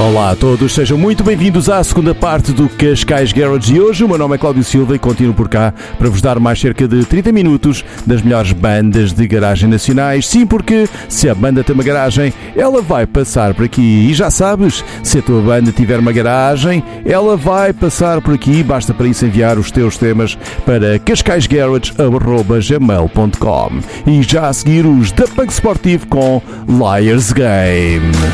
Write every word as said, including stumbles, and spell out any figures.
Olá a todos, sejam muito bem-vindos à segunda parte do Cascais Garage de hoje. O meu nome é Cláudio Silva e continuo por cá para vos dar mais cerca de trinta minutos das melhores bandas de garagem nacionais. Sim, porque se a banda tem uma garagem, ela vai passar por aqui. E já sabes, se a tua banda tiver uma garagem, ela vai passar por aqui. Basta para isso enviar os teus temas para cascais garage arroba gmail ponto com. E já a seguir os da Punk Sportivo com Liar's Game.